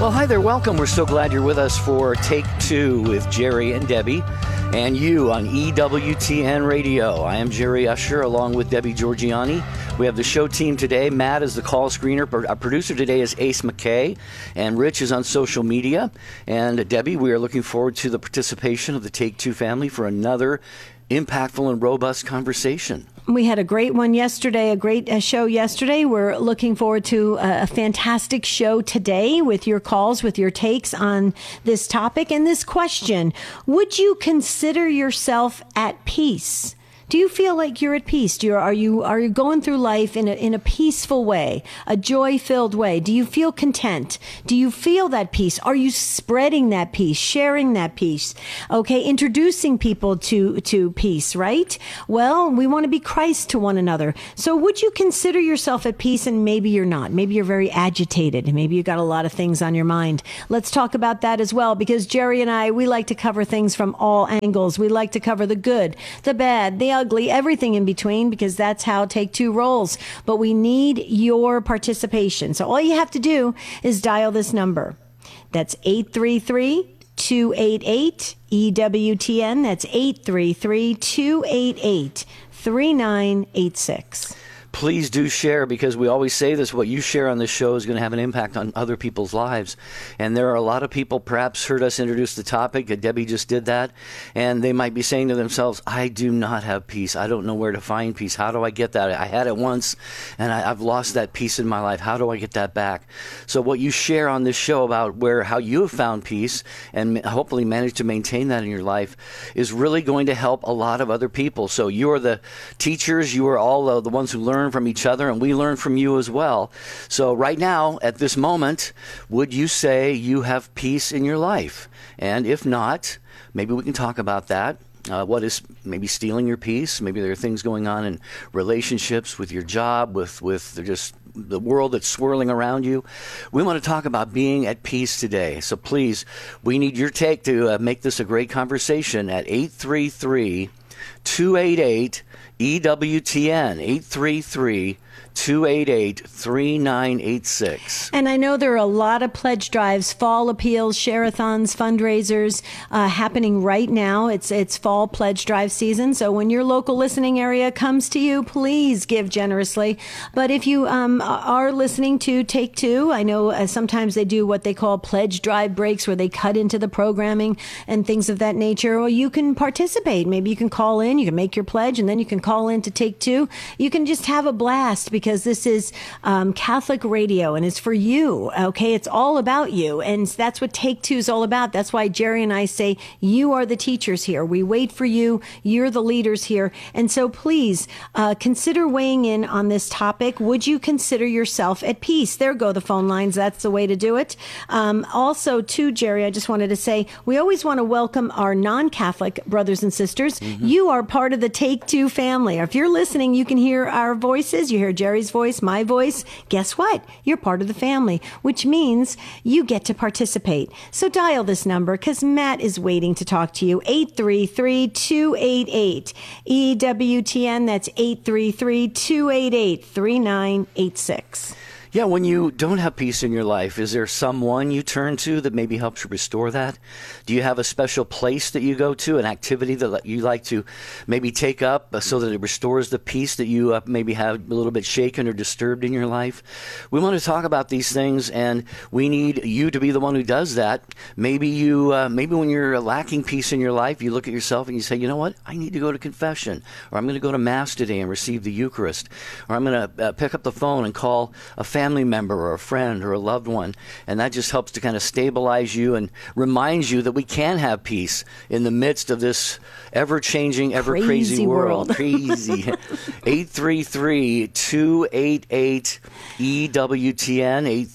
Well, hi there. Welcome. We're so glad you're with us for Take Two with Jerry and Debbie and you on EWTN Radio. I am Jerry Usher along with Debbie Georgiani. We have the show team today. Matt is the call screener. Our producer today is Ace McKay, and Rich is on social media. And Debbie, we are looking forward to the participation of the Take Two family for another impactful and robust conversation. We had a great one yesterday, a great show yesterday. We're looking forward to a fantastic show today with your calls, with your takes on this topic and this question. Would you consider yourself at peace? Do you feel like you're at peace? Are you going through life in a peaceful way, a joy-filled way? Do you feel content? Do you feel that peace? Are you spreading that peace, sharing that peace? Okay, introducing people to peace, right? Well, we want to be Christ to one another. So would you consider yourself at peace? And maybe you're not. Maybe you're very agitated. Maybe you got a lot of things on your mind. Let's talk about that as well, because Jerry and I, we like to cover things from all angles. We like to cover the good, the bad, the ugly, everything in between, because that's how Take Two rolls. But we need your participation. So all you have to do is dial this number. That's 833-288-EWTN. That's 833-288-3986. Please do share, because we always say this, what you share on this show is going to have an impact on other people's lives. And there are a lot of people perhaps heard us introduce the topic. Debbie just did that. And they might be saying to themselves, I do not have peace. I don't know where to find peace. How do I get that? I had it once and I've lost that peace in my life. How do I get that back? So what you share on this show about how you have found peace and hopefully managed to maintain that in your life is really going to help a lot of other people. So you are the teachers. You are all the ones who learn from each other, and we learn from you as well. So right now, at this moment, would you say you have peace in your life? And if not, maybe we can talk about that. What is maybe stealing your peace? Maybe there are things going on in relationships, with your job, with just the world that's swirling around you. We want to talk about being at peace today. So please, we need your take to make this a great conversation at 833-288-EWTN, 833-288-3986. And I know there are a lot of pledge drives, fall appeals, share-a-thons, fundraisers happening right now. It's fall pledge drive season. So when your local listening area comes to you, please give generously. But if you are listening to Take Two, I know sometimes they do what they call pledge drive breaks, where they cut into the programming and things of that nature. Well, you can participate. Maybe you can call in, you can make your pledge, and then you can call in to Take Two. You can just have a blast, because this is Catholic radio and it's for you. Okay, it's all about you, and that's what Take Two is all about. That's why Jerry and I say you are the teachers here. We wait for you. You're the leaders here, and so please consider weighing in on this topic. Would you consider yourself at peace? There go the phone lines. That's the way to do it. Also, too, Jerry, I just wanted to say we always want to welcome our non-Catholic brothers and sisters. Mm-hmm. You are part of the Take Two family. If you're listening, you can hear our voices. You hear Jerry's voice, my voice. Guess what? You're part of the family, which means you get to participate. So dial this number, because Matt is waiting to talk to you. 833-288-EWTN. That's 833-288-3986. Yeah, when you don't have peace in your life, is there someone you turn to that maybe helps you restore that? Do you have a special place that you go to, an activity that you like to maybe take up so that it restores the peace that you maybe have a little bit shaken or disturbed in your life? We want to talk about these things, and we need you to be the one who does that. Maybe when you're lacking peace in your life, you look at yourself and you say, you know what, I need to go to confession, or I'm going to go to Mass today and receive the Eucharist, or I'm going to pick up the phone and call a family member or a friend or a loved one. And that just helps to kind of stabilize you and reminds you that we can have peace in the midst of this ever-changing, ever-crazy world. Crazy. 833-288-EWTN,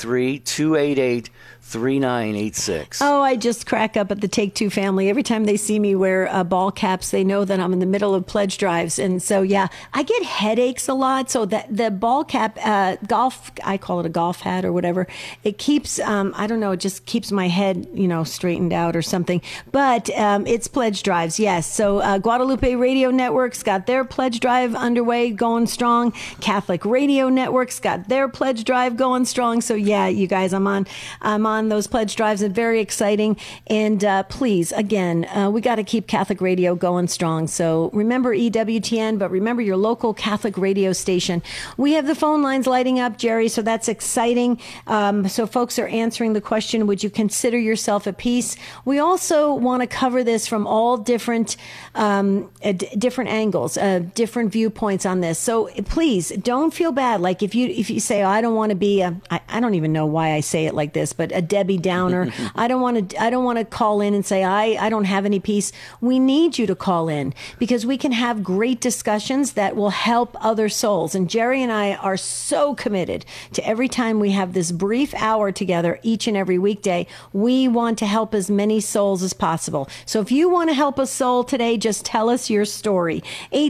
833-288-3986. Oh, I just crack up at the Take Two family. Every time they see me wear ball caps, they know that I'm in the middle of pledge drives. And so, yeah, I get headaches a lot. So that the ball cap, golf, I call it a golf hat or whatever. It keeps, I don't know, it just keeps my head, straightened out or something. But it's pledge drives, yes. So Guadalupe Radio Network's got their pledge drive underway, going strong. Catholic Radio Network's got their pledge drive going strong. So yeah, you guys, I'm on on those pledge drives, and very exciting. And please, again, we got to keep Catholic radio going strong. So remember EWTN, but remember your local Catholic radio station. We have the phone lines lighting up, Jerry, so that's exciting. So folks are answering the question, would you consider yourself at peace? We also want to cover this from all different angles, different viewpoints on this. So please don't feel bad. Like if you say, oh, I don't want to be I don't even know why I say it like this, but a Debbie Downer. I don't want to call in and say I don't have any peace. We need you to call in because we can have great discussions that will help other souls. And Jerry and I are so committed to every time we have this brief hour together each and every weekday, we want to help as many souls as possible. So if you want to help a soul today, just tell us your story.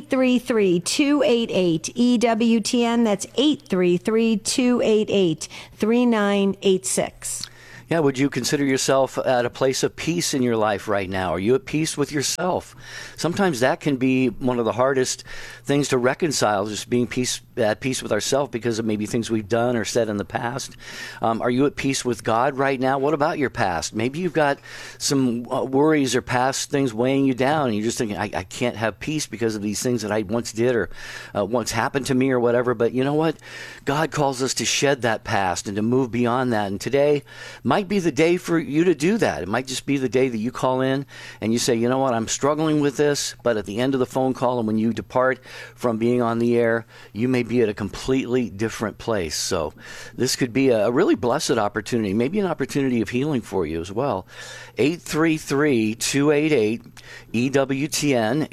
833-288-EWTN. That's 833-288-3986. Yeah, would you consider yourself at a place of peace in your life right now? Are you at peace with yourself? Sometimes that can be one of the hardest things to reconcile, just being at peace with ourselves because of maybe things we've done or said in the past. Are you at peace with God right now? What about your past? Maybe you've got some worries or past things weighing you down, and you're just thinking, I can't have peace because of these things that I once did or once happened to me or whatever. But you know what? God calls us to shed that past and to move beyond that. And today might be the day for you to do that. It might just be the day that you call in and you say, you know what, I'm struggling with this, but at the end of the phone call and when you depart from being on the air, you may be at a completely different place. So this could be a really blessed opportunity, maybe an opportunity of healing for you as well. 833-288-EWTN,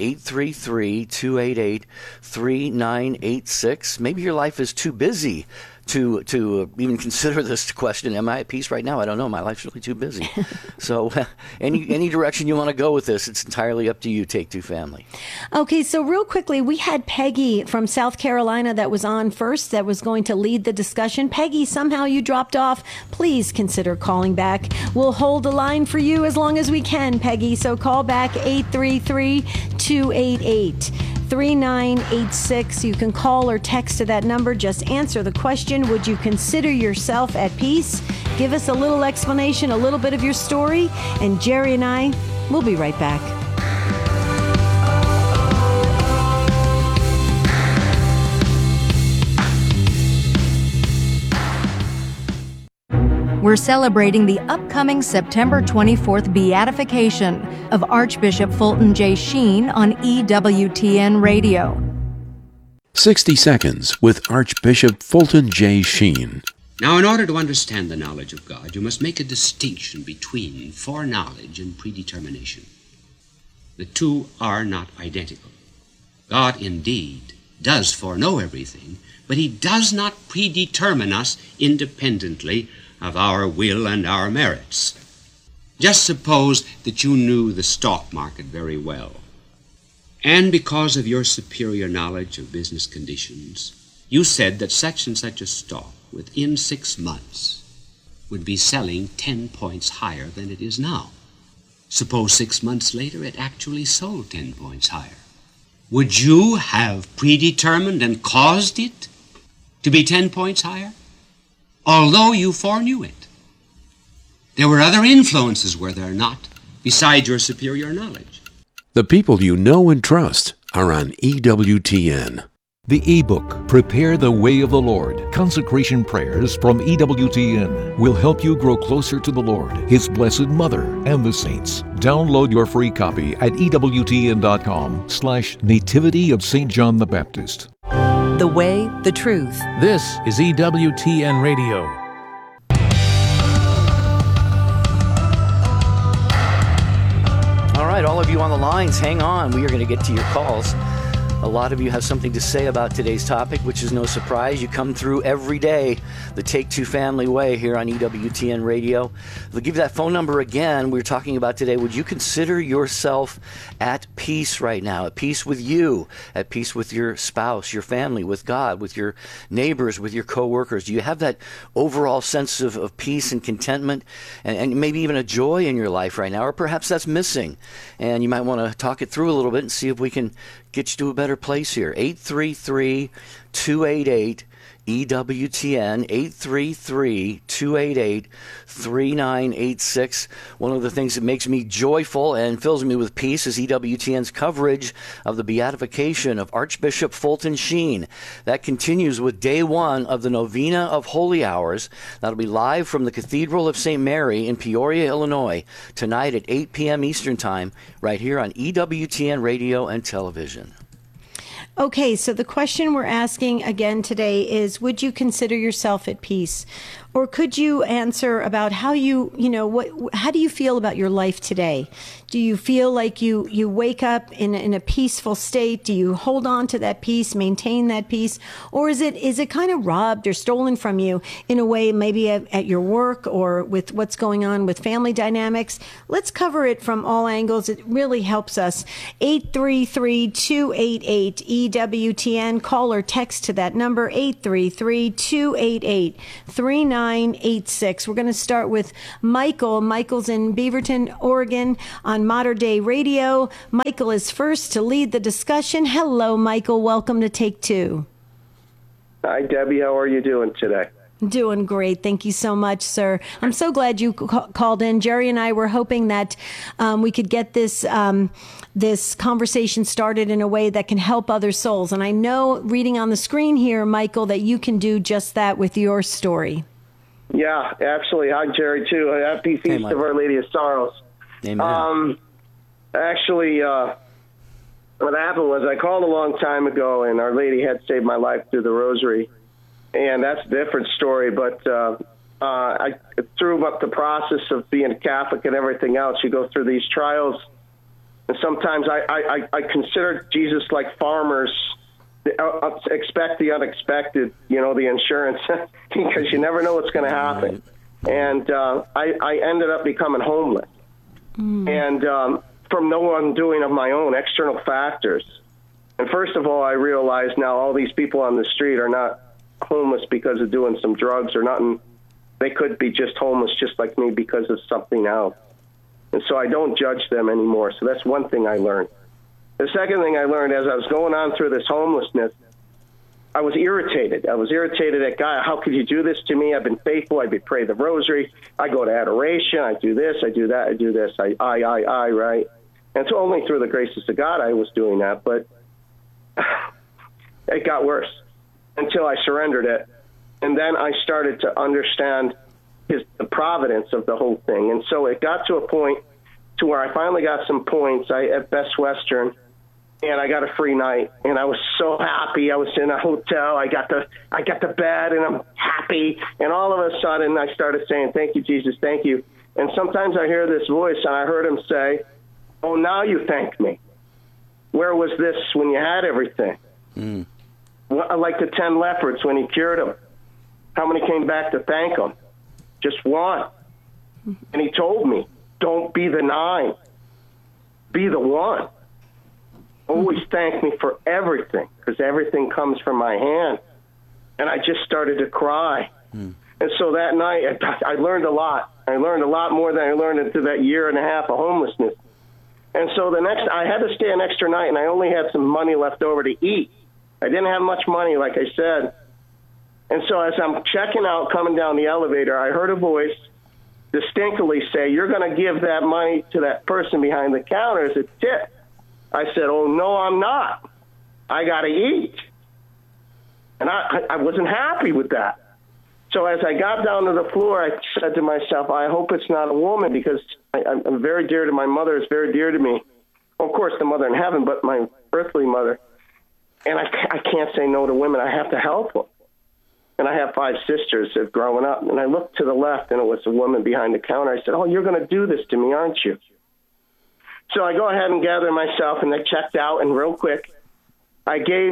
833-288-3986. Maybe your life is too busy to even consider this question. Am I at peace right now? I don't know. My life's really too busy. So any direction you want to go with this, it's entirely up to you, Take Two Family. Okay, so real quickly, we had Peggy from South Carolina that was on first, that was going to lead the discussion. Peggy, somehow you dropped off. Please consider calling back. We'll hold the line for you as long as we can, Peggy. So call back 833-288-3986. You can call or text to that number. Just answer the question, would you consider yourself at peace? Give us a little explanation, a little bit of your story, and Jerry and I will be right back. We're celebrating the upcoming September 24th beatification of Archbishop Fulton J. Sheen on EWTN Radio. 60 Seconds with Archbishop Fulton J. Sheen. Now, in order to understand the knowledge of God, you must make a distinction between foreknowledge and predetermination. The two are not identical. God, indeed, does foreknow everything, but He does not predetermine us independently of our will and our merits. Just suppose that you knew the stock market very well, and because of your superior knowledge of business conditions, you said that such and such a stock within 6 months would be selling 10 points higher than it is now. Suppose 6 months later it actually sold 10 points higher. Would you have predetermined and caused it to be 10 points higher? Although you foreknew it. There were other influences, were there not, besides your superior knowledge? The people you know and trust are on EWTN. The ebook, Prepare the Way of the Lord, Consecration Prayers from EWTN, will help you grow closer to the Lord, His Blessed Mother, and the saints. Download your free copy at EWTN.com/Nativity of St. John the Baptist. The way, the truth. This is EWTN Radio. All right, all of you on the lines, hang on. We are going to get to your calls. A lot of you have something to say about today's topic, which is no surprise. You come through every day, the Take Two Family way here on EWTN Radio. We'll give you that phone number again. We're talking about today, would you consider yourself at peace right now, at peace with you, at peace with your spouse, your family, with God, with your neighbors, with your co-workers? Do you have that overall sense of peace and contentment and maybe even a joy in your life right now? Or perhaps that's missing, and you might want to talk it through a little bit and see if we can get you to a better place here. 833-288 EWTN 833-288-3986. One of the things that makes me joyful and fills me with peace is EWTN's coverage of the beatification of Archbishop Fulton Sheen. That continues with day one of the Novena of Holy Hours. That'll be live from the Cathedral of St. Mary in Peoria, Illinois, tonight at 8 p.m. Eastern Time, right here on EWTN Radio and Television. Okay, so the question we're asking again today is, would you consider yourself at peace? Or could you answer about how how do you feel about your life today? Do you feel like you wake up in a peaceful state? Do you hold on to that peace, maintain that peace? Or is it kind of robbed or stolen from you in a way, maybe at your work or with what's going on with family dynamics? Let's cover it from all angles. It really helps us. 833-288-EWTN. Call or text to that number, 833-288-3986. We're going to start with Michael. Michael's in Beaverton, Oregon on Modern Day Radio. Michael is first to lead the discussion. Hello, Michael. Welcome to Take Two. Hi, Debbie. How are you doing today? Doing great. Thank you so much, sir. I'm so glad you called in. Jerry and I were hoping that we could get this this conversation started in a way that can help other souls. And I know, reading on the screen here, Michael, that you can do just that with your story. Yeah, absolutely. Hi, Jerry, too. Happy Feast of Our Lady of Sorrows. Amen. Actually, what happened was I called a long time ago, and Our Lady had saved my life through the rosary. And that's a different story, but I through up the process of being a Catholic and everything else, you go through these trials. And sometimes I consider Jesus like farmers expect the unexpected, the insurance, because you never know what's going to happen. And I ended up becoming homeless. And from no undoing of my own, external factors. And first of all, I realized now all these people on the street are not homeless because of doing some drugs or nothing. They could be just homeless just like me because of something else. And so I don't judge them anymore. So that's one thing I learned. The second thing I learned as I was going on through this homelessness, I was irritated. I was irritated at God. How could you do this to me? I've been faithful. I've been praying the rosary. I go to adoration. I do this. I do that. I do this. I, right? And it's only through the graces of God I was doing that. But it got worse until I surrendered it. And then I started to understand the providence of the whole thing. And so it got to a point to where I finally got some points at Best Western, and I got a free night, and I was so happy. I was in a hotel. I got the bed, and I'm happy. And all of a sudden, I started saying, "Thank you, Jesus, thank you." And sometimes I hear this voice, and I heard him say, "Oh, now you thank me. Where was this when you had everything?" Like the 10 lepers when he cured them. How many came back to thank him? Just one. And he told me, don't be the 9. Be the 1. Always thank me for everything, because everything comes from my hand. And I just started to cry. And so that night, I learned a lot. I learned a lot more than I learned into that year and a half of homelessness. And so I had to stay an extra night, and I only had some money left over to eat. I didn't have much money, like I said. And so as I'm checking out, coming down the elevator, I heard a voice distinctly say, "You're going to give that money to that person behind the counter as a tip." I said, "Oh, no, I'm not. I got to eat." And I wasn't happy with that. So as I got down to the floor, I said to myself, I hope it's not a woman, because I'm very dear to my mother. It's very dear to me. Of course, the mother in heaven, but my earthly mother. And I can't say no to women. I have to help them. And I have 5 sisters that have grown up. And I looked to the left, and it was a woman behind the counter. I said, "Oh, you're going to do this to me, aren't you?" So I go ahead and gather myself, and I checked out, and real quick, I gave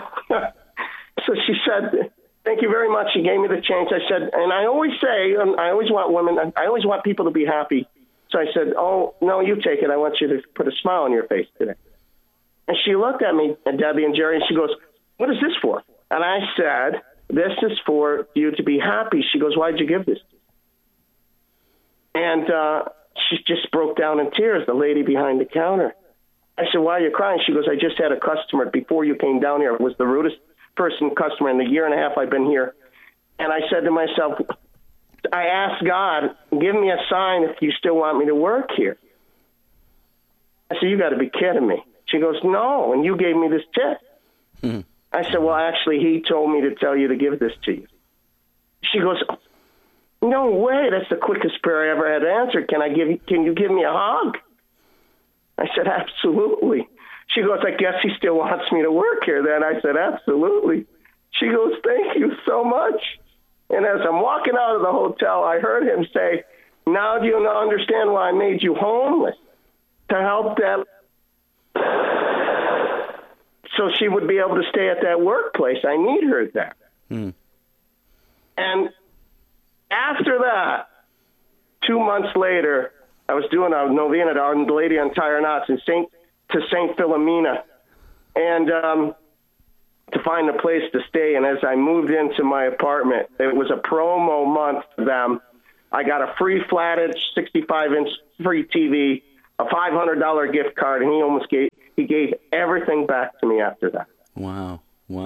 so she said, "Thank you very much." She gave me the change. I said, and I always say, I always want women, I always want people to be happy. So I said, "Oh, no, you take it. I want you to put a smile on your face today." And she looked at me, and Debbie and Jerry, and she goes, "What is this for?" And I said, "This is for you to be happy." She goes, "Why'd you give this?" And she just broke down in tears, the lady behind the counter. I said, "Why are you crying?" She goes, "I just had a customer before you came down here. It was the rudest first-person customer in the year and a half I've been here. And I said to myself, I asked God, give me a sign if you still want me to work here. I said, you got to be kidding me. She goes, no, and you gave me this tip. I said, well, actually, he told me to tell you to give this to you. She goes, no way, that's the quickest prayer I ever had answered. Can you give me a hug? I said, absolutely. She goes, I guess he still wants me to work here then. I said, absolutely. She goes, thank you so much. And as I'm walking out of the hotel, I heard him say, now do you understand why I made you homeless? To help them so she would be able to stay at that workplace. I need her there. And after that, 2 months later, I was doing a novena to Our Lady on Tire Knots to St. Philomena, and to find a place to stay. And as I moved into my apartment, it was a promo month for them. I got a free flat-edge 65-inch free TV, a $500 gift card, and he gave everything back to me after that. Wow.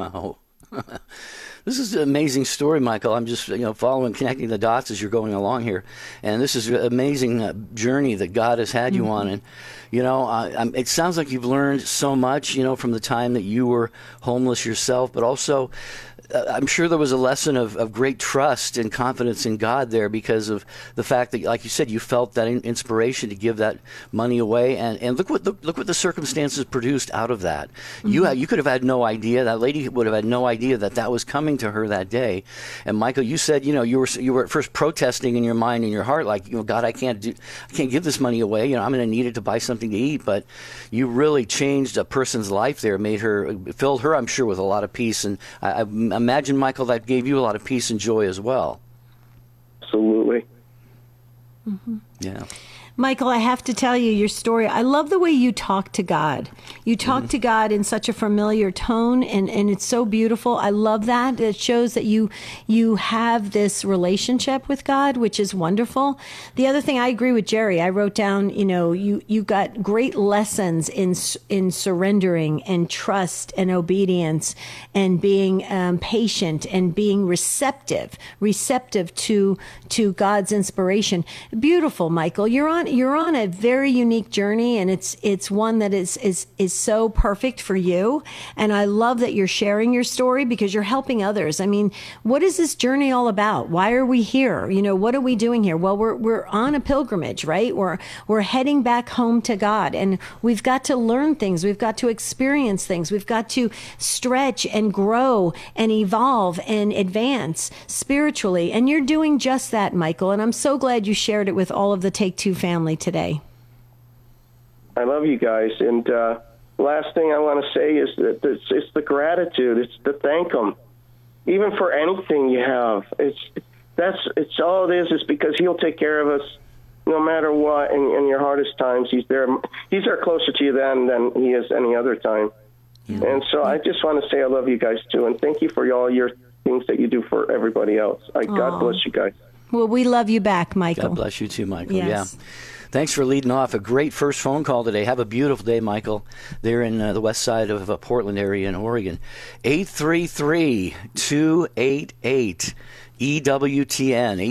This is an amazing story, Michael. I'm just following, connecting the dots as you're going along here, and this is an amazing journey that God has had you on. And it sounds like you've learned so much, from the time that you were homeless yourself, but also I'm sure there was a lesson of great trust and confidence in God there because of the fact that, like you said, you felt that inspiration to give that money away, and look what the circumstances produced out of that. You could have had no idea. That lady would have had no idea that was coming to her that day. And Michael, you said you were at first protesting in your mind and your heart, like God, I can't give this money away. I'm going to need it to buy something to eat. But you really changed a person's life there, filled her, I'm sure, with a lot of peace. And I imagine, Michael, that gave you a lot of peace and joy as well. Absolutely. Yeah. Michael, I have to tell you your story. I love the way you talk to God. You talk to God in such a familiar tone, and it's so beautiful. I love that. It shows that you have this relationship with God, which is wonderful. The other thing, I agree with Jerry. I wrote down, you got great lessons in surrendering and trust and obedience and being patient and being receptive to God's inspiration. Beautiful, Michael. You're on a very unique journey, and it's one that is so perfect for you. And I love that you're sharing your story because you're helping others. I mean, what is this journey all about? Why are we here? What are we doing here? Well, we're on a pilgrimage, right? We're heading back home to God, and we've got to learn things. We've got to experience things. We've got to stretch and grow and evolve and advance spiritually. And you're doing just that, Michael. And I'm so glad you shared it with all of the Take Two family today. I love you guys, and last thing I want to say is that it's the gratitude. It's to thank them, even for anything you have. It's all it is because He'll take care of us no matter what. In your hardest times, He's there. He's there closer to you then than He is any other time. Yeah. And so I just want to say I love you guys too, and thank you for all your things that you do for everybody else. God bless you guys. Well, we love you back, Michael. God bless you too, Michael. Yes. Yeah. Thanks for leading off. A great first phone call today. Have a beautiful day, Michael. They're in the west side of Portland area in Oregon. 833-288. EWTN,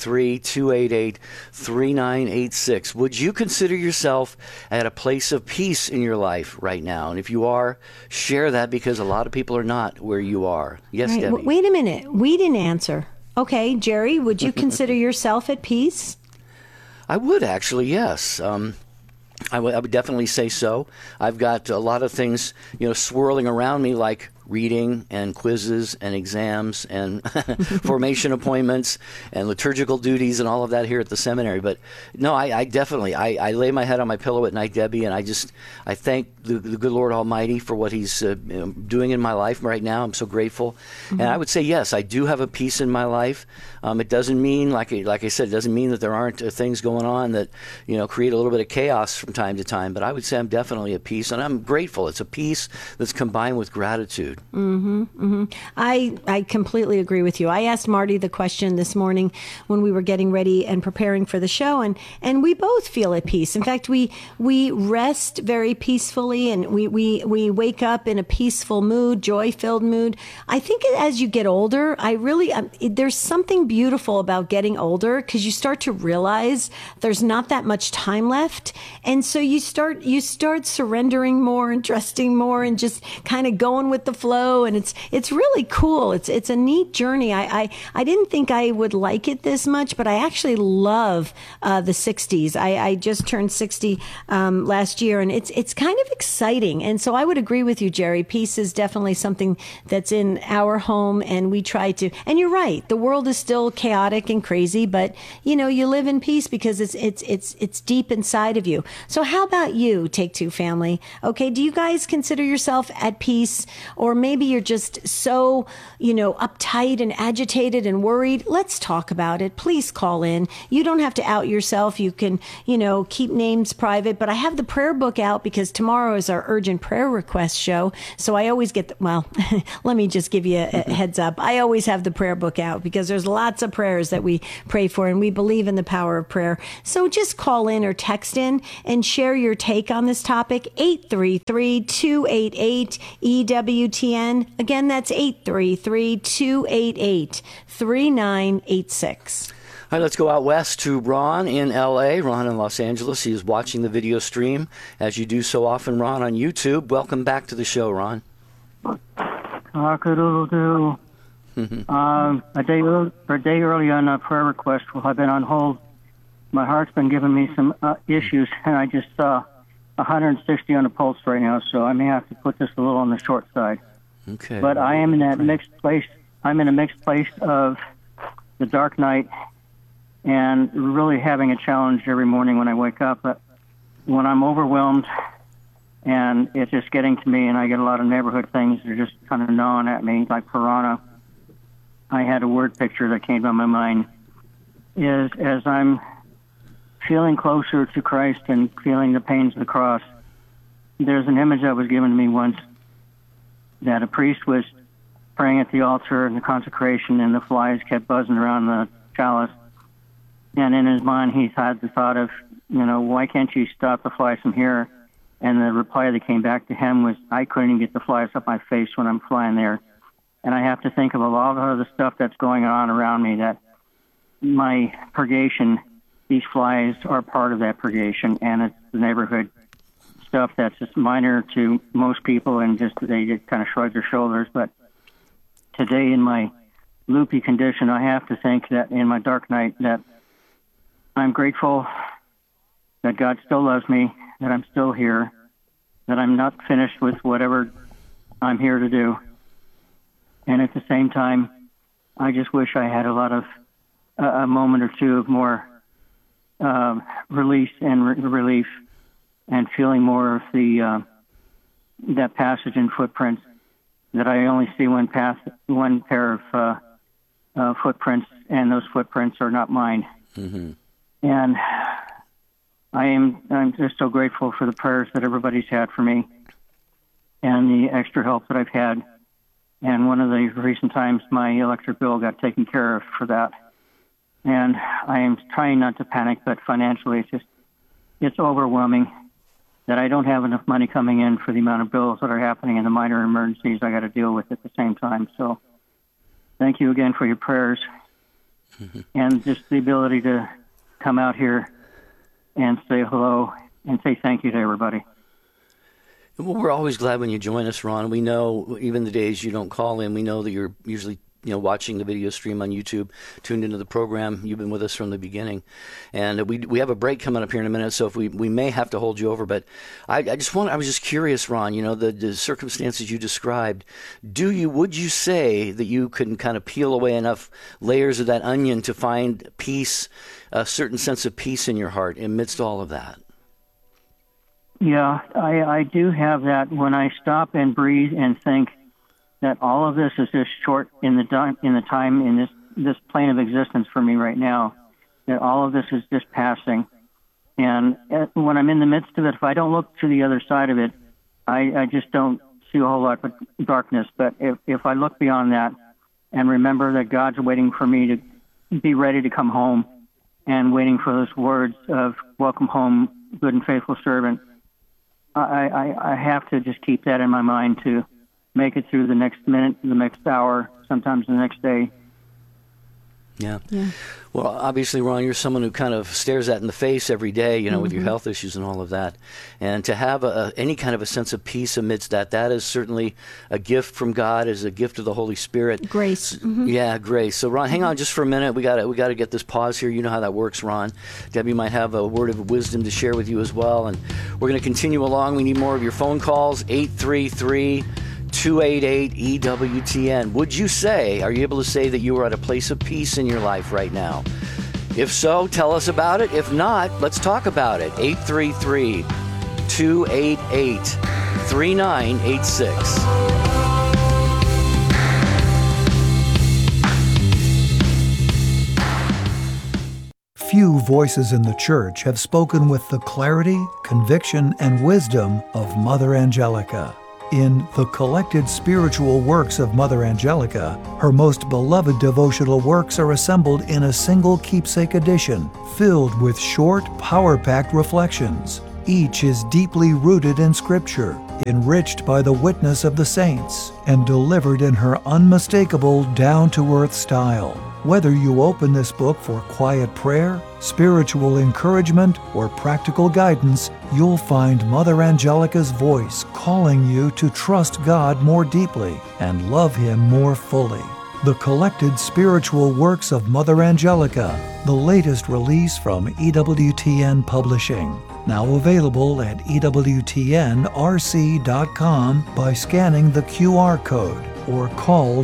833-288-3986. Would you consider yourself at a place of peace in your life right now? And if you are, share that, because a lot of people are not where you are. Yes, right. Debbie? Wait a minute. We didn't answer. Okay, Jerry, would you consider yourself at peace? I would, actually, yes. I would definitely say so. I've got a lot of things, swirling around me, like reading and quizzes and exams and formation appointments and liturgical duties and all of that here at the seminary. But no, I definitely lay my head on my pillow at night, Debbie, and I thank the good Lord Almighty for what He's doing in my life right now. I'm so grateful. Mm-hmm. And I would say, yes, I do have a peace in my life. It doesn't mean, like I said, it doesn't mean that there aren't things going on that, create a little bit of chaos from time to time. But I would say I'm definitely at peace, and I'm grateful. It's a peace that's combined with gratitude. attitude. I completely agree with you. I asked Marty the question this morning when we were getting ready and preparing for the show, and we both feel at peace. In fact, we rest very peacefully, and we wake up in a peaceful mood, joy-filled mood. I think as you get older, there's something beautiful about getting older, because you start to realize there's not that much time left, and so you start surrendering more and trusting more and just kind of going with the flow, and it's really cool. It's a neat journey. I didn't think I would like it this much, but I actually love the 60s. I just turned 60 last year, and it's kind of exciting. And so I would agree with you, Jerry. Peace is definitely something that's in our home, and we try to. And you're right. The world is still chaotic and crazy, but you live in peace because it's deep inside of you. So how about you, Take Two family? Okay, do you guys consider yourself at peace, or maybe you're just so uptight and agitated and worried? Let's talk about it. Please call in. You don't have to out yourself. You can keep names private, but I have the prayer book out because tomorrow is our urgent prayer request show. So I always get let me just give you a heads up. I always have the prayer book out because there's lots of prayers that we pray for, and we believe in the power of prayer. So just call in or text in and share your take on this topic. 833-288-EWTN. Again, that's 833-288-3986. All right, let's go out west to Ron in L.A., Ron in Los Angeles. He is watching the video stream, as you do so often, Ron, on YouTube. Welcome back to the show, Ron. Cock-a-doodle-doo. A day early on a prayer request while I've been on hold. My heart's been giving me some issues, and I just saw 160 on the pulse right now, so I may have to put this a little on the short side. Okay. But I am in that mixed place. I'm in a mixed place of the dark night and really having a challenge every morning when I wake up. But when I'm overwhelmed and it's just getting to me, and I get a lot of neighborhood things that are just kind of gnawing at me, like piranha, I had a word picture that came to my mind, is as I'm feeling closer to Christ and feeling the pains of the cross, there's an image that was given to me once that a priest was praying at the altar in the consecration, and the flies kept buzzing around the chalice. And in his mind, he had the thought of, why can't you stop the flies from here? And the reply that came back to him was, I couldn't even get the flies up my face when I'm flying there. And I have to think of a lot of the stuff that's going on around me, that my purgation, these flies are part of that purgation, and it's the neighborhood stuff that's just minor to most people, and they just kind of shrug their shoulders. But today, in my loopy condition, I have to think that in my dark night that I'm grateful that God still loves me, that I'm still here, that I'm not finished with whatever I'm here to do. And at the same time, I just wish I had a moment or two of more release and relief, and feeling more of that passage in Footprints, that I only see one pair of footprints, and those footprints are not mine. Mm-hmm. And I'm just so grateful for the prayers that everybody's had for me, and the extra help that I've had. And one of the recent times, my electric bill got taken care of for that. And I am trying not to panic, but financially it's overwhelming that I don't have enough money coming in for the amount of bills that are happening and the minor emergencies I got to deal with at the same time. So thank you again for your prayers and just the ability to come out here and say hello and say thank you to everybody. Well, we're always glad when you join us, Ron. We know even the days you don't call in, we know that you're usually watching the video stream on YouTube, tuned into the program. You've been with us from the beginning. And we have a break coming up here in a minute, so if we may have to hold you over. But I was just curious, Ron, the circumstances you described, would you say that you can kind of peel away enough layers of that onion to find peace, a certain sense of peace in your heart amidst all of that? Yeah, I do have that when I stop and breathe and think that all of this is just short in the time in this plane of existence for me right now, that all of this is just passing. And when I'm in the midst of it, if I don't look to the other side of it, I just don't see a whole lot but darkness. But if I look beyond that and remember that God's waiting for me to be ready to come home and waiting for those words of welcome home, good and faithful servant, I have to just keep that in my mind to make it through the next minute, the next hour, sometimes the next day. Yeah. Well, obviously, Ron, you're someone who kind of stares that in the face every day, you know, with your health issues and all of that. And to have any kind of a sense of peace amidst that is certainly a gift from God, is a gift of the Holy Spirit. Grace. Yeah, grace. So, Ron, hang on just for a minute. We got to get this pause here. You know how that works, Ron. Debbie might have a word of wisdom to share with you as well. And we're going to continue along. We need more of your phone calls, 833-288-EWTN. Would you say, are you able to say that you are at a place of peace in your life right now? If so, tell us about it. If not, let's talk about it. 833-288-3986. Few voices in the church have spoken with the clarity, conviction, and wisdom of Mother Angelica. In The Collected Spiritual Works of Mother Angelica, her most beloved devotional works are assembled in a single keepsake edition, filled with short, power-packed reflections. Each is deeply rooted in Scripture, enriched by the witness of the saints, and delivered in her unmistakable, down-to-earth style. Whether you open this book for quiet prayer, spiritual encouragement, or practical guidance, you'll find Mother Angelica's voice calling you to trust God more deeply and love Him more fully. The Collected Spiritual Works of Mother Angelica, the latest release from EWTN Publishing. Now available at EWTNRC.com by scanning the QR code or call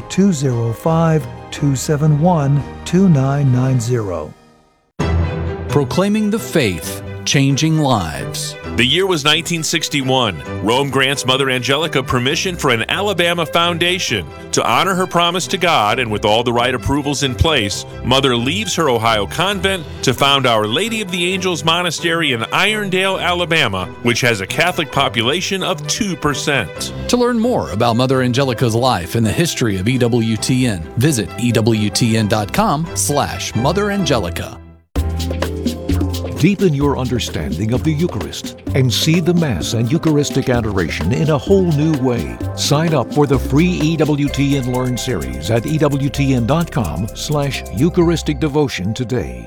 205-271-2990. Proclaiming the faith, changing lives. The year was 1961. Rome grants Mother Angelica permission for an Alabama foundation. To honor her promise to God and with all the right approvals in place, Mother leaves her Ohio convent to found Our Lady of the Angels Monastery in Irondale, Alabama, which has a Catholic population of 2%. To learn more about Mother Angelica's life and the history of EWTN, visit EWTN.com/Mother Angelica. Deepen your understanding of the Eucharist and see the Mass and Eucharistic adoration in a whole new way. Sign up for the free EWTN Learn series at EWTN.com/Eucharistic Devotion today.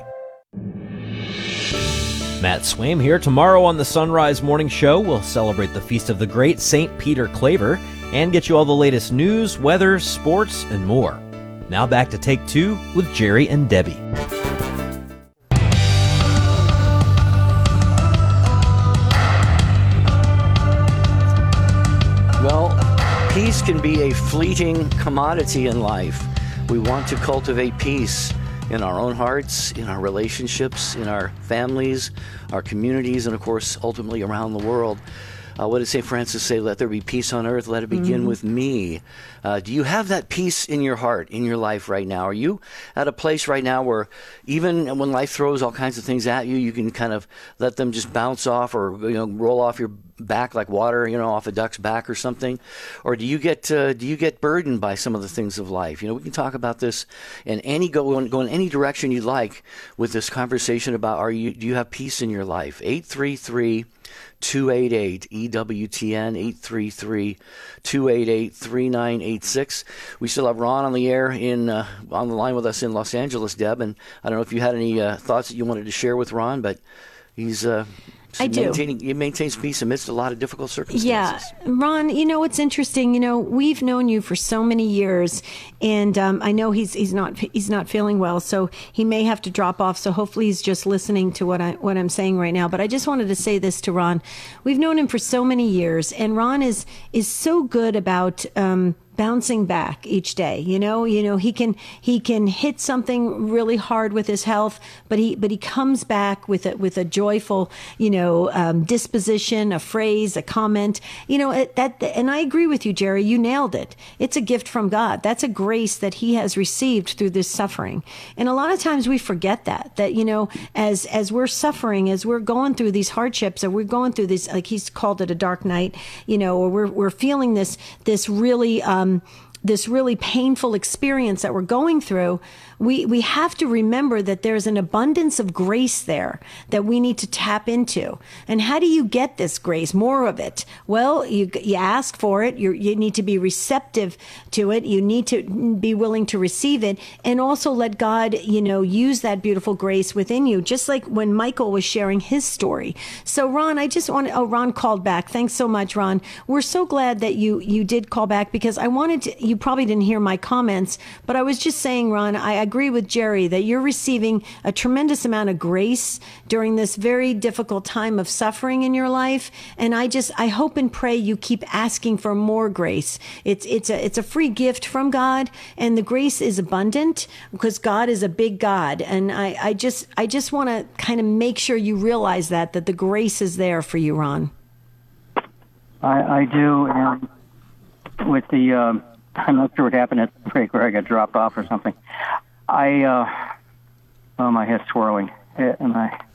Matt Swaim here. Tomorrow on the Sunrise Morning Show, we'll celebrate the feast of the great St. Peter Claver and get you all the latest news, weather, sports, and more. Now back to Take Two with Jerry and Debbie. Peace can be a fleeting commodity in life. We want to cultivate peace in our own hearts, in our relationships, in our families, our communities, and of course, ultimately around the world. What did St. Francis say? Let there be peace on earth. Let it begin with me. Do you have that peace in your heart, in your life right now? Are you at a place right now where even when life throws all kinds of things at you, you can kind of let them just bounce off or roll off your back like water, off a duck's back or something? Or do you get burdened by some of the things of life? We can talk about this in go in any direction you'd like with this conversation about do you have peace in your life? 833-288-EWTN, 833-288-3986. We still have Ron on the air on the line with us in Los Angeles, Deb, and I don't know if you had any thoughts that you wanted to share with Ron, but he's he maintains peace amidst a lot of difficult circumstances. Yeah, Ron, what's interesting, we've known you for so many years, and I know he's not feeling well, so he may have to drop off. So hopefully he's just listening to what I'm saying right now. But I just wanted to say this to Ron: we've known him for so many years, and Ron is so good about bouncing back each day. You know, he can hit something really hard with his health, but he comes back with a joyful, disposition, a phrase, a comment, and I agree with you, Jerry, you nailed it. It's a gift from God. That's a grace that he has received through this suffering. And a lot of times we forget that, as we're suffering, as we're going through these hardships, or we're going through this, like he's called it a dark night, or we're feeling this really painful experience that we're going through, we have to remember that there's an abundance of grace there that we need to tap into. And how do you get this grace, more of it? Well, you ask for it. You need to be receptive to it. You need to be willing to receive it, and also let God, use that beautiful grace within you, just like when Michael was sharing his story. So Ron, Ron called back. Thanks so much, Ron. We're so glad that you did call back, because you probably didn't hear my comments, but I was just saying, Ron, I agree with Jerry that you're receiving a tremendous amount of grace during this very difficult time of suffering in your life. And I hope and pray you keep asking for more grace. It's a free gift from God, and the grace is abundant because God is a big God. And I just want to kind of make sure you realize that the grace is there for you, Ron. I do. And with the, I'm not sure what happened at the break where I got dropped off or something. My head's swirling. When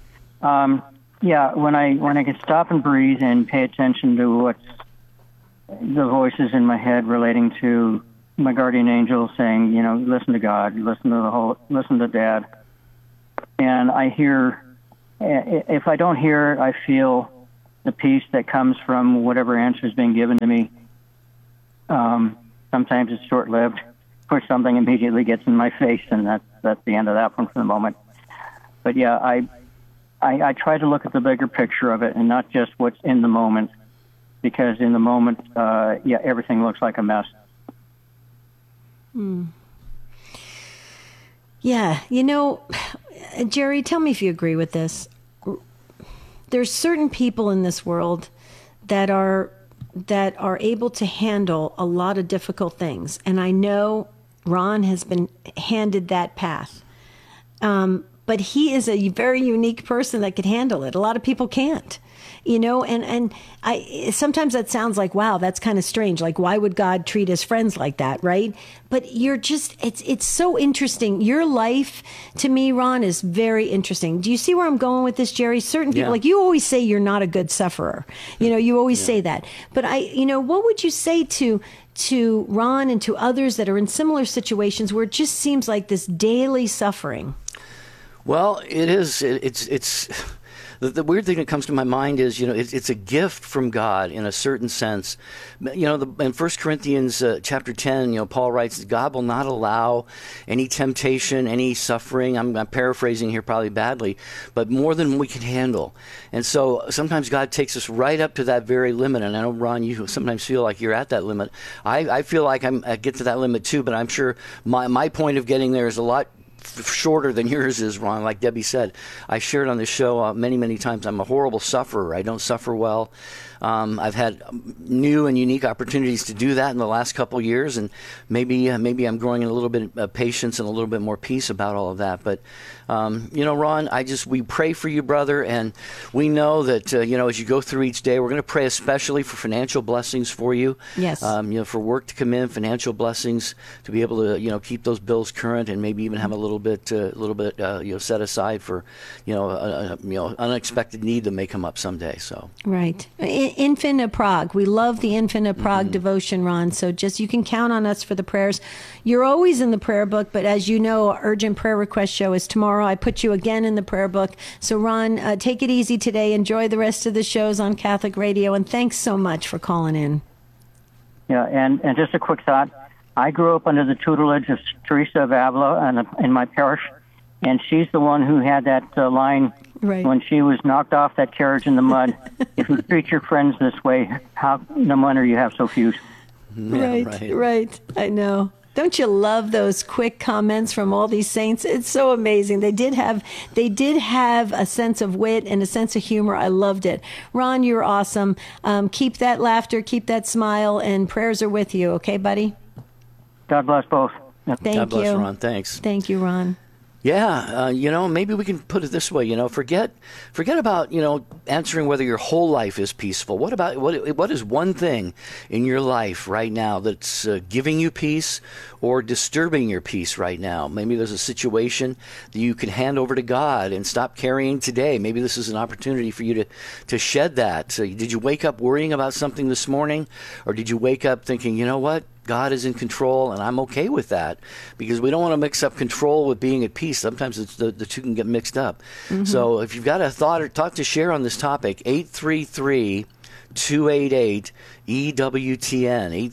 I can stop and breathe and pay attention to what's the voices in my head relating to my guardian angel saying, listen to God, listen to Dad. And I hear, if I don't hear it, I feel the peace that comes from whatever answer is being given to me. Sometimes it's short-lived, or something immediately gets in my face, and that's the end of that one for the moment. But yeah, I try to look at the bigger picture of it and not just what's in the moment, because in the moment, everything looks like a mess. Yeah, Jerry, tell me if you agree with this. There's certain people in this world that are able to handle a lot of difficult things. And I know Ron has been handed that path. But he is a very unique person that could handle it. A lot of people can't, and sometimes that sounds like, wow, that's kind of strange. Like, why would God treat his friends like that? Right. But it's so interesting. Your life to me, Ron, is very interesting. Do you see where I'm going with this, Jerry? Certain people, like you always say, you're not a good sufferer. You always say that. But what would you say to Ron and to others that are in similar situations where it just seems like this daily suffering? Well, it is. It's the weird thing that comes to my mind is, it's a gift from God in a certain sense. In 1 Corinthians chapter 10, Paul writes that God will not allow any temptation, any suffering. I'm paraphrasing here probably badly, but more than we can handle. And so sometimes God takes us right up to that very limit. And I know, Ron, you sometimes feel like you're at that limit. I feel like I get to that limit too, but I'm sure my point of getting there is a lot shorter than yours is, Ron. Like Debbie said, I shared on this show many, many times, I'm a horrible sufferer. I don't suffer well. I've had new and unique opportunities to do that in the last couple of years, and maybe I'm growing in a little bit of patience and a little bit more peace about all of that. But Ron, we pray for you, brother, and we know that as you go through each day, we're going to pray especially for financial blessings for you. Yes. For work to come in, financial blessings to be able to keep those bills current, and maybe even have a little bit set aside for unexpected need that may come up someday. So right. Infant of Prague. We love the Infant of Prague devotion, Ron. So you can count on us for the prayers. You're always in the prayer book, but as you know, our urgent prayer request show is tomorrow. I put you again in the prayer book. So Ron, take it easy today. Enjoy the rest of the shows on Catholic Radio, and thanks so much for calling in. Yeah, and just a quick thought. I grew up under the tutelage of Teresa of Avila in my parish, and she's the one who had that line when she was knocked off that carriage in the mud. If you treat your friends this way, no wonder you have so few. Right. I know. Don't you love those quick comments from all these saints? It's so amazing. They did have a sense of wit and a sense of humor. I loved it. Ron, you're awesome. Keep that laughter, keep that smile, and prayers are with you. Okay, buddy? God bless both. Thank God bless, you. Ron. Thanks. Thank you, Ron. Yeah, maybe we can put it this way. Forget about answering whether your whole life is peaceful. What about what is one thing in your life right now that's giving you peace or disturbing your peace right now? Maybe there's a situation that you can hand over to God and stop carrying today. Maybe this is an opportunity for you to shed that. So did you wake up worrying about something this morning, or did you wake up thinking, you know what? God is in control, and I'm okay with that, because we don't want to mix up control with being at peace. Sometimes the two can get mixed up. Mm-hmm. So if you've got a thought or talk to share on this topic, 833-288-EWTN,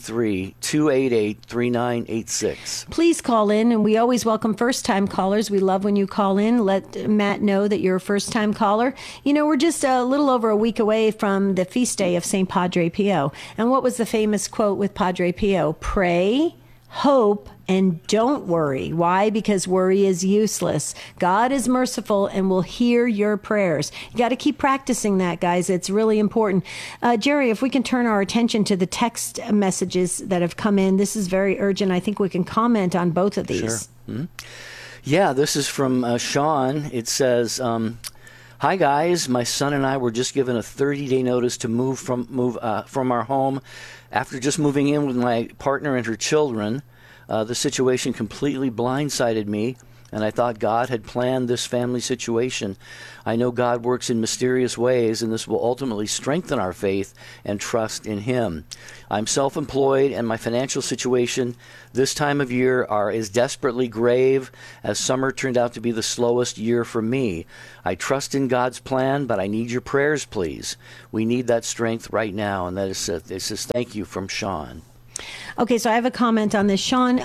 833-288-3986. Please call in, and we always welcome first-time callers. We love when you call in. Let Matt know that you're a first-time caller. We're just a little over a week away from the feast day of St. Padre Pio. And what was the famous quote with Padre Pio? Pray, hope, and don't worry. Why? Because worry is useless. God is merciful and will hear your prayers. You got to keep practicing that, guys. It's really important. Jerry, if we can turn our attention to the text messages that have come in, this is very urgent. I think we can comment on both of these. Sure. Mm-hmm. Yeah, this is from Sean. It says, hi, guys. My son and I were just given a 30-day notice to move from our home after just moving in with my partner and her children. The situation completely blindsided me, and I thought God had planned this family situation. I know God works in mysterious ways, and this will ultimately strengthen our faith and trust in Him. I'm self-employed, and my financial situation this time of year is desperately grave, as summer turned out to be the slowest year for me. I trust in God's plan, but I need your prayers, please. We need that strength right now, and that is it says thank you from Sean. Okay, so I have a comment on this. Sean,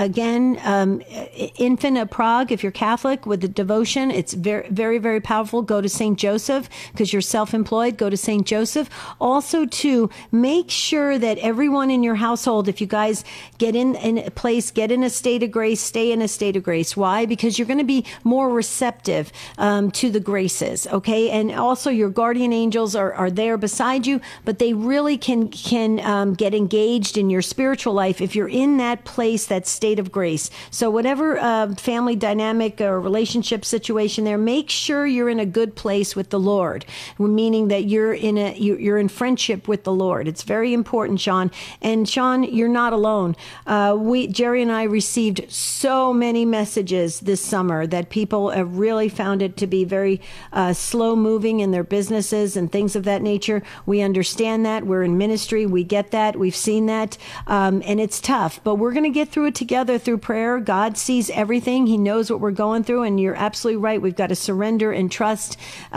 Infant of Prague, if you're Catholic, with the devotion, it's very, very, very powerful. Go to St. Joseph, because you're self-employed. Go to St. Joseph. Also, too, make sure that everyone in your household, if you guys get in a place, get in a state of grace, stay in a state of grace. Why? Because you're going to be more receptive to the graces, okay? And also, your guardian angels are there beside you, but they really can get engaged in your spiritual life if you're in that place, that state of grace. So whatever family dynamic or relationship situation there, make sure you're in a good place with the Lord, meaning that you're in friendship with the Lord. It's very important, Sean. And Sean, you're not alone. Jerry and I received so many messages this summer that people have really found it to be very slow moving in their businesses and things of that nature. We understand that. We're in ministry. We get that. We've seen that. And it's tough, but we're going to get through it together through prayer. God sees everything. He knows what we're going through, and you're absolutely right. We've got to surrender and trust.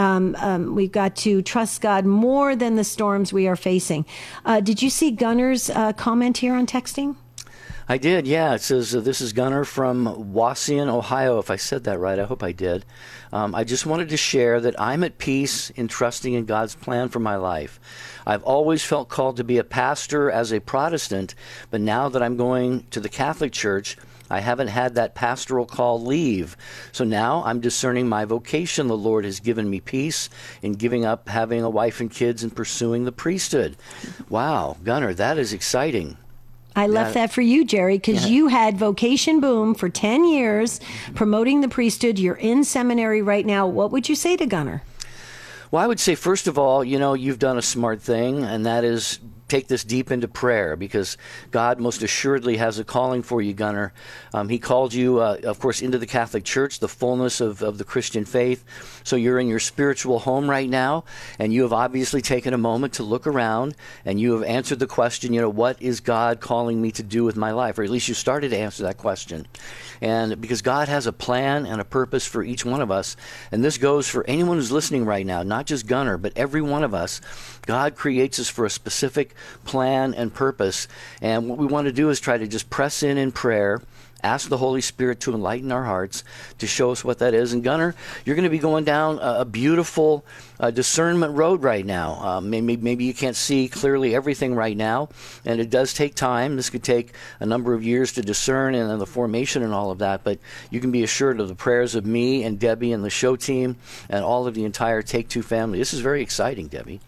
We've got to trust God more than the storms we are facing. Did you see Gunner's comment here on texting? I did, yeah. It says, this is Gunner from Wauseon, Ohio, if I said that right. I hope I did. I just wanted to share that I'm at peace in trusting in God's plan for my life. I've always felt called to be a pastor as a Protestant, but now that I'm going to the Catholic Church, I haven't had that pastoral call leave. So now I'm discerning my vocation. The Lord has given me peace in giving up having a wife and kids and pursuing the priesthood. Wow, Gunner, that is exciting. I left that for you, Jerry, because you had Vocation Boom for 10 years promoting the priesthood. You're in seminary right now. What would you say to Gunner? Well, I would say, first of all, you've done a smart thing, and that is take this deep into prayer, because God most assuredly has a calling for you, Gunner. He called you, of course, into the Catholic Church, the fullness of the Christian faith. So you're in your spiritual home right now, and you have obviously taken a moment to look around, and you have answered the question, what is God calling me to do with my life? Or at least you started to answer that question. And because God has a plan and a purpose for each one of us, and this goes for anyone who's listening right now, not just Gunner, but every one of us. God creates us for a specific plan and purpose, and what we want to do is try to just press in prayer, ask the Holy Spirit to enlighten our hearts, to show us what that is. And Gunner, you're going to be going down a beautiful discernment road right now. Maybe you can't see clearly everything right now, and it does take time. This could take a number of years to discern and then the formation and all of that, but you can be assured of the prayers of me and Debbie and the show team and all of the entire Take Two family. This is very exciting, Debbie.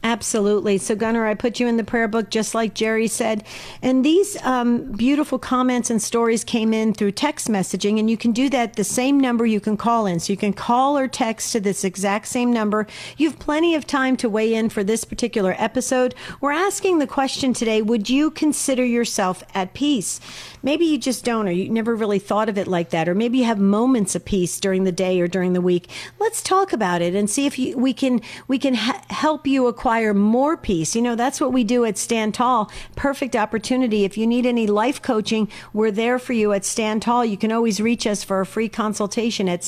Absolutely. So, Gunnar, I put you in the prayer book, just like Jerry said. And these beautiful comments and stories came in through text messaging, and you can do that the same number you can call in. So you can call or text to this exact same number. You have plenty of time to weigh in for this particular episode. We're asking the question today, would you consider yourself at peace? Maybe you just don't, or you never really thought of it like that, or maybe you have moments of peace during the day or during the week. Let's talk about it and see if we can help you acquire more peace. You know, that's what we do at Stand Tall. Perfect opportunity. If you need any life coaching, we're there for you at Stand Tall. You can always reach us for a free consultation at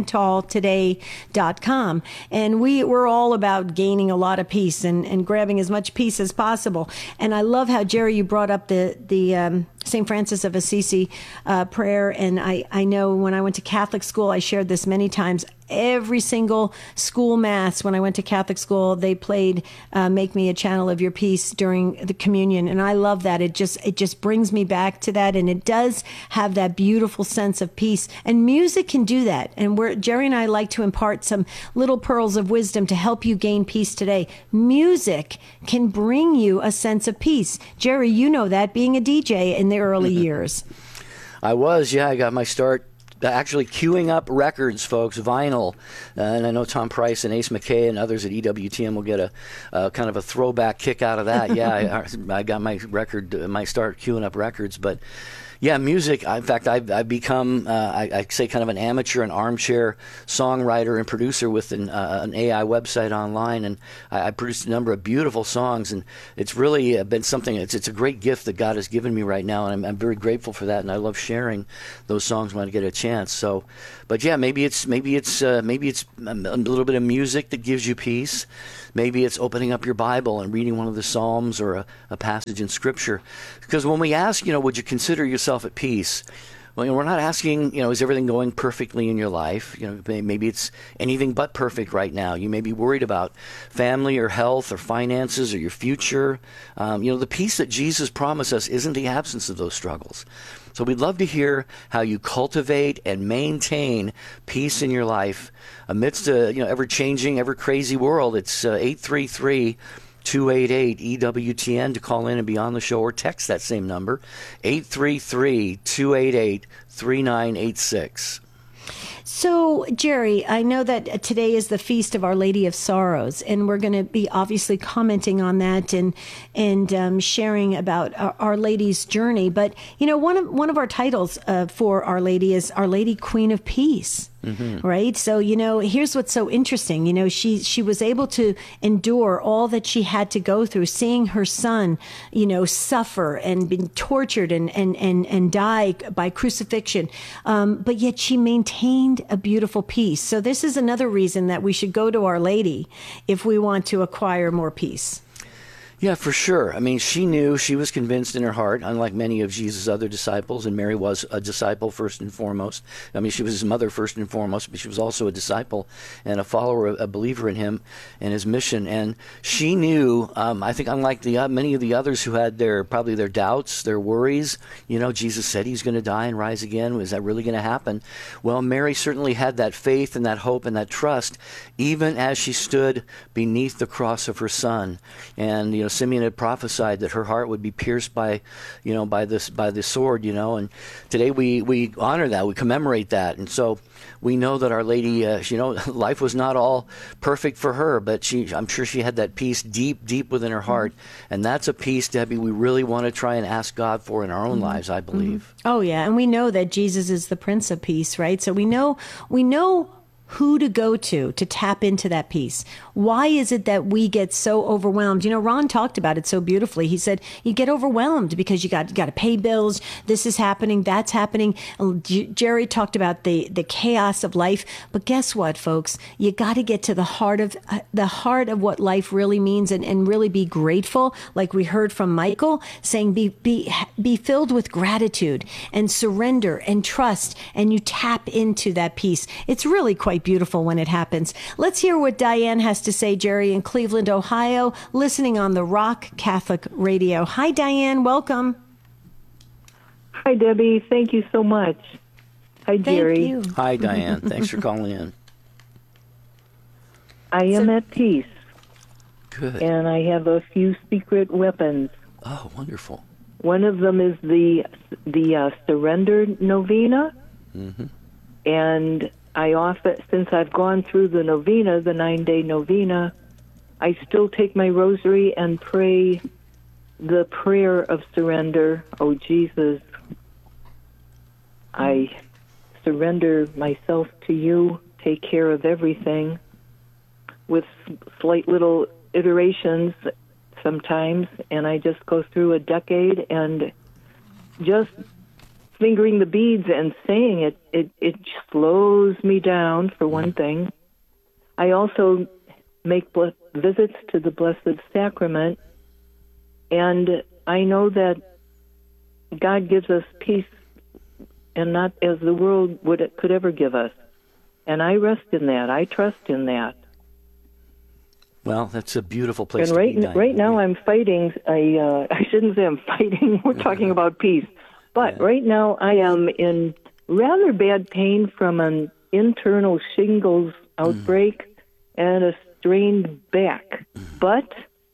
standtalltoday.com. And we're all about gaining a lot of peace and grabbing as much peace as possible. And I love how, Jerry, you brought up the St. Francis of Assisi prayer. And I know when I went to Catholic school, I shared this many times. Every single school mass when I went to Catholic school, they played Make Me a Channel of Your Peace during the communion. And I love that. It just brings me back to that. And it does have that beautiful sense of peace. And music can do that. And Jerry and I like to impart some little pearls of wisdom to help you gain peace today. Music can bring you a sense of peace. Jerry, you know that, being a DJ in the early years. I got my start actually queuing up records, folks, vinyl. And I know Tom Price and Ace McKay and others at EWTN will get a kind of a throwback kick out of that. Yeah, I got my start queuing up records. But yeah, music. In fact, I've become, I say, kind of an amateur and armchair songwriter and producer with an AI website online, and I produced a number of beautiful songs, and it's really been something. It's a great gift that God has given me right now, and I'm very grateful for that, and I love sharing those songs when I get a chance. So, but yeah, maybe it's a little bit of music that gives you peace. Maybe it's opening up your Bible and reading one of the Psalms or a passage in Scripture. Because when we ask, would you consider yourself at peace? Well, we're not asking, is everything going perfectly in your life? Maybe it's anything but perfect right now. You may be worried about family or health or finances or your future. The peace that Jesus promised us isn't the absence of those struggles. So we'd love to hear how you cultivate and maintain peace in your life amidst a ever-changing, ever-crazy world. It's 833-288-EWTN to call in and be on the show, or text that same number, 833-288-3986. So, Jerry, I know that today is the Feast of Our Lady of Sorrows, and we're going to be obviously commenting on that and sharing about Our Lady's journey. But, one of our titles for Our Lady is Our Lady Queen of Peace. Mm-hmm. Right. So, here's what's so interesting. She was able to endure all that she had to go through, seeing her son, suffer and been tortured and die by crucifixion. But yet she maintained a beautiful peace. So this is another reason that we should go to Our Lady if we want to acquire more peace. Yeah, for sure. I mean, she was convinced in her heart, unlike many of Jesus' other disciples, and Mary was a disciple first and foremost. I mean, she was his mother first and foremost, but she was also a disciple and a follower, a believer in him and his mission. And she knew, I think unlike many of the others who had probably their doubts, their worries, Jesus said he's going to die and rise again. Was that really going to happen? Well, Mary certainly had that faith and that hope and that trust, even as she stood beneath the cross of her son. And, Simeon had prophesied that her heart would be pierced by the sword, and today we honor that, we commemorate that, and so we know that Our Lady, life was not all perfect for her, but I'm sure she had that peace deep within her heart, and that's a peace, Debbie, we really want to try and ask God for in our own lives, I believe. Oh yeah, and we know that Jesus is the Prince of Peace, right? So we know who to go to tap into that peace. Why is it that we get so overwhelmed? Ron talked about it so beautifully. He said you get overwhelmed because you got to pay bills. This is happening, that's happening. Jerry talked about the chaos of life. But guess what, folks? You got to get to the heart of what life really means and really be grateful. Like we heard from Michael saying, be filled with gratitude and surrender and trust, and you tap into that peace. It's really quite beautiful when it happens. Let's hear what Diane has to say, Jerry, in Cleveland, Ohio, listening on the Rock Catholic Radio. Hi, Diane. Welcome. Hi, Debbie. Thank you so much. Hi, Jerry. Thank you. Hi, Diane. Thanks for calling in. I am at peace. Good. And I have a few secret weapons. Oh, wonderful. One of them is the Surrender Novena. Mm-hmm. And I often, since I've gone through the novena, the 9-day novena, I still take my rosary and pray the prayer of surrender. Oh, Jesus, I surrender myself to you. Take care of everything, with slight little iterations sometimes. And I just go through a decade and just fingering the beads and saying it slows me down, for one thing. I also make visits to the Blessed Sacrament, and I know that God gives us peace, and not as the world could ever give us. And I rest in that. I trust in that. Well, that's a beautiful place and to be, Diane. Right now I'm fighting. I shouldn't say I'm fighting. We're talking about peace. But right now I am in rather bad pain from an internal shingles outbreak and a strained back. But,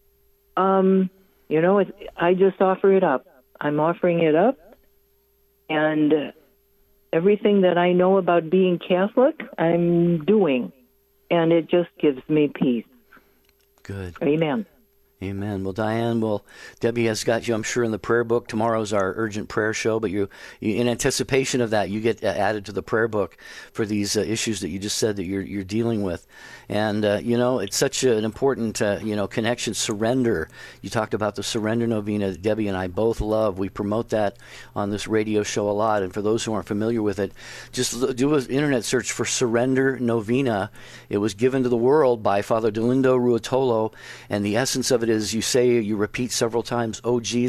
I just offer it up. I'm offering it up. And everything that I know about being Catholic, I'm doing. And it just gives me peace. Good. Amen. Amen. Well, Diane, Debbie has got you, I'm sure, in the prayer book. Tomorrow's our urgent prayer show, but you in anticipation of that, you get added to the prayer book for these issues that you just said that you're dealing with. And, it's such an important, connection. Surrender. You talked about the Surrender Novena that Debbie and I both love. We promote that on this radio show a lot. And for those who aren't familiar with it, just do an internet search for Surrender Novena. It was given to the world by Father Dolindo Ruotolo, and the essence of it is you repeat several times, "Oh Jesus."